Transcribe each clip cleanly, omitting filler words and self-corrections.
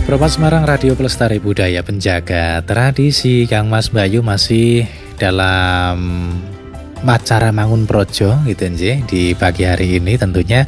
Propas Semarang Radio Pelestari Budaya Penjaga Tradisi. Kang Mas Bayu masih dalam acara Mangun Projo gitu nje. Di pagi hari ini tentunya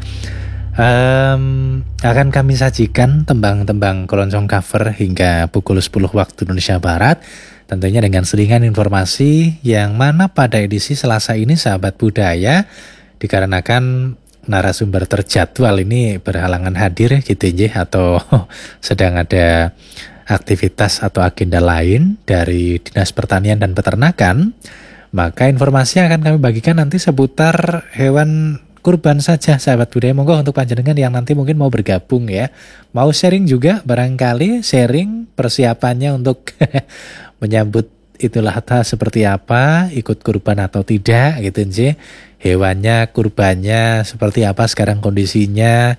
akan kami sajikan tembang-tembang keroncong cover hingga pukul 10 waktu Indonesia Barat. Tentunya dengan selingan informasi yang mana pada edisi Selasa ini sahabat budaya, dikarenakan narasumber terjadwal ini berhalangan hadir gitu ya, atau sedang ada aktivitas atau agenda lain dari Dinas Pertanian dan Peternakan, maka informasi yang akan kami bagikan nanti seputar hewan kurban saja sahabat budaya. Monggo untuk panjenengan yang nanti mungkin mau bergabung ya, mau sharing juga, barangkali sharing persiapannya untuk menyambut Idul Adha seperti apa, ikut kurban atau tidak gitu nje. Hewannya, kurbannya seperti apa sekarang kondisinya,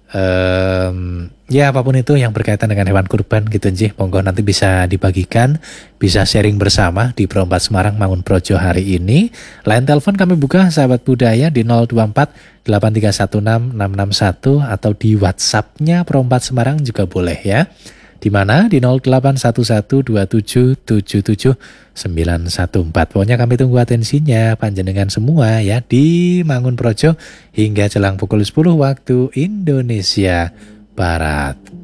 ya apapun itu yang berkaitan dengan hewan kurban gitu nje. Monggo nanti bisa dibagikan, bisa sharing bersama di Perompat Semarang Mangun Projo hari ini. Line telepon kami buka sahabat budaya di 024 8316 661 atau di WhatsApp-nya Perompat Semarang juga boleh ya. Di mana di 081127777914. Pokoknya kami tunggu atensinya panjenengan semua ya di Mangun Projo hingga jelang pukul 10 waktu Indonesia Barat.